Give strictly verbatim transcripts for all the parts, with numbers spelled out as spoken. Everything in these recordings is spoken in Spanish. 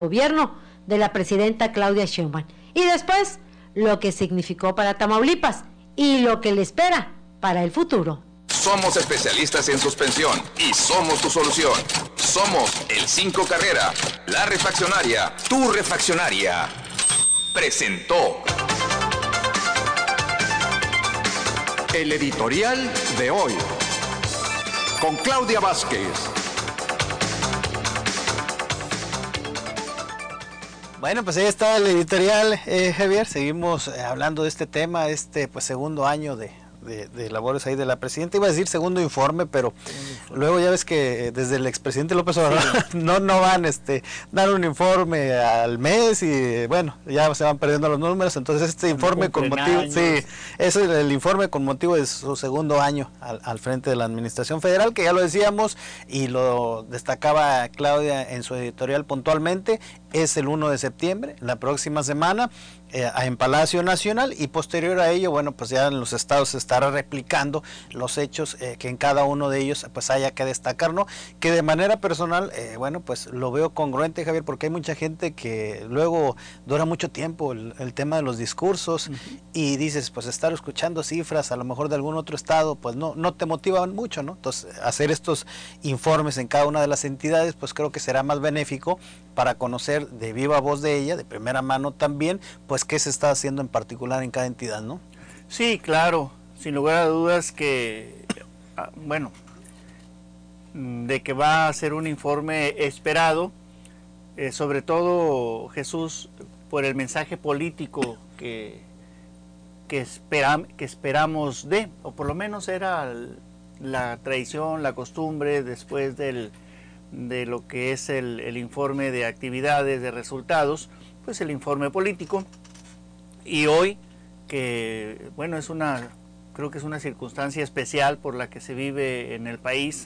gobierno de la presidenta Claudia Sheinbaum. Y después, lo que significó para Tamaulipas y lo que le espera para el futuro. Somos especialistas en suspensión y somos tu solución. Somos el cinco Carrera, la refaccionaria, tu refaccionaria. Presentó el editorial de hoy con Claudia Vázquez. Bueno, pues ahí está el editorial, eh, Javier. Seguimos eh, hablando de este tema, este pues segundo año de, de, de labores ahí de la presidenta. Iba a decir segundo informe, pero segundo informe. Luego ya ves que eh, desde el expresidente López Obrador sí. no no van este dar un informe al mes y bueno, ya se van perdiendo los números. Entonces este no informe con motivo, años. sí, es el, el informe con motivo de su segundo año al, al frente de la Administración Federal, que ya lo decíamos y lo destacaba Claudia en su editorial puntualmente. Es el uno de septiembre, la próxima semana, eh, en Palacio Nacional, y posterior a ello, bueno, pues ya en los estados se estará replicando los hechos eh, que en cada uno de ellos pues haya que destacar, ¿no? Que de manera personal, eh, bueno, pues lo veo congruente, Javier, porque hay mucha gente que luego dura mucho tiempo el, el tema de los discursos uh-huh. y dices, pues estar escuchando cifras a lo mejor de algún otro estado, pues no, no te motivan mucho, ¿no? Entonces, hacer estos informes en cada una de las entidades, pues creo que será más benéfico para conocer de viva voz de ella, de primera mano también, pues qué se está haciendo en particular en cada entidad, ¿no? Sí, claro, sin lugar a dudas que, bueno, de que va a ser un informe esperado, eh, sobre todo, Jesús, por el mensaje político que, que, espera, que esperamos de, o por lo menos era la tradición, la costumbre después del de lo que es el, el informe de actividades, de resultados, pues el informe político. Y hoy, que bueno, es una, creo que es una circunstancia especial por la que se vive en el país,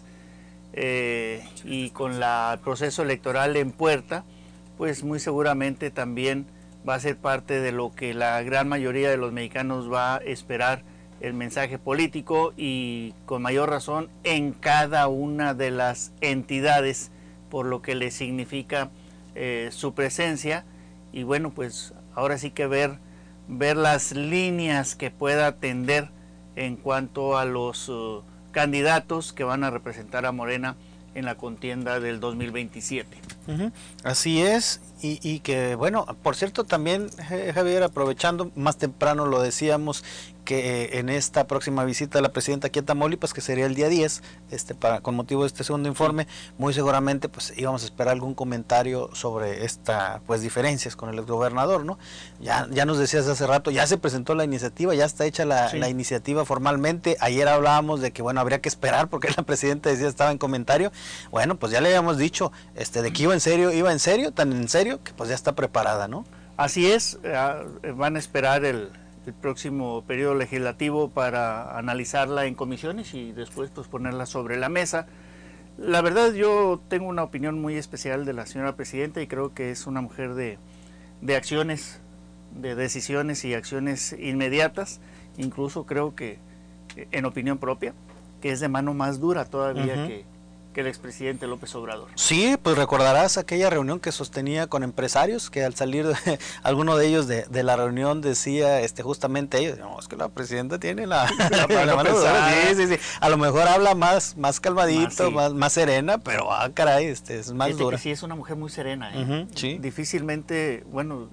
eh, y con la, el proceso electoral en puerta, pues muy seguramente también va a ser parte de lo que la gran mayoría de los mexicanos va a esperar, el mensaje político, y con mayor razón en cada una de las entidades, por lo que le significa eh, su presencia. Y bueno, pues ahora sí que ver, ver las líneas que pueda atender en cuanto a los uh, candidatos que van a representar a Morena en la contienda del dos mil veintisiete. Uh-huh. Así es, y, y que bueno, por cierto también, Javier, aprovechando, más temprano lo decíamos, que en esta próxima visita de la presidenta aquí a Tamaulipas, que sería el día diez, este, para, con motivo de este segundo informe, muy seguramente pues íbamos a esperar algún comentario sobre esta pues diferencias con el exgobernador, ¿no? Ya, ya nos decías hace rato, ya se presentó la iniciativa, ya está hecha la, sí. la iniciativa formalmente. Ayer hablábamos de que bueno, habría que esperar porque la presidenta decía estaba en comentario. Bueno, pues ya le habíamos dicho este de que iba en serio, iba en serio, tan en serio que pues ya está preparada, ¿no? Así es, eh, van a esperar el el próximo periodo legislativo para analizarla en comisiones y después pues ponerla sobre la mesa. La verdad, yo tengo una opinión muy especial de la señora presidenta y creo que es una mujer de, de acciones, de decisiones y acciones inmediatas. Incluso creo que, en opinión propia, que es de mano más dura todavía uh-huh. que, que el expresidente López Obrador. Sí, pues recordarás aquella reunión que sostenía con empresarios, que al salir de, alguno de ellos de, de la reunión decía este justamente ellos, no, es que la presidenta tiene la, la, la, la mano dura. Sí, sí, sí. A lo mejor habla más, más calmadito, más, sí. más, más serena, pero ah, caray, este es más Fíjate dura. Que sí, es una mujer muy serena, ¿eh? Uh-huh, sí. Difícilmente, bueno,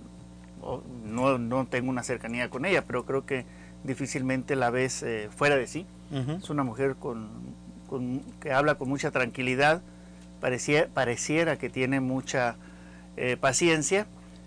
no, no tengo una cercanía con ella, pero creo que difícilmente la ves eh, fuera de sí. Uh-huh. Es una mujer con Con, que habla con mucha tranquilidad, parecía, pareciera que tiene mucha eh, paciencia,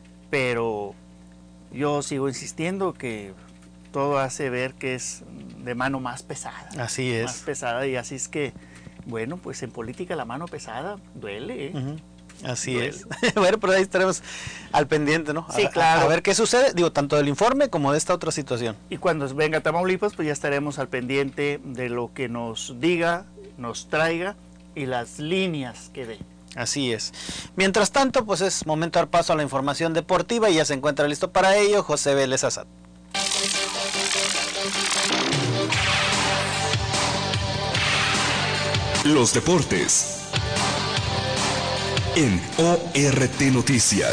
pero yo sigo insistiendo que todo hace ver que es de mano más pesada. Así es. Más pesada, y así es que, bueno, pues en política la mano pesada duele, ¿eh? Uh-huh. Así duele. es. Bueno, pero ahí estaremos al pendiente, ¿no? Sí, a, claro. A, a ver qué sucede, digo, tanto del informe como de esta otra situación. Y cuando venga a Tamaulipas, pues ya estaremos al pendiente de lo que nos diga, nos traiga y las líneas que dé. Así es. Mientras tanto, pues es momento de dar paso a la información deportiva y ya se encuentra listo para ello José Vélez Azad. Los deportes en O R T Noticias.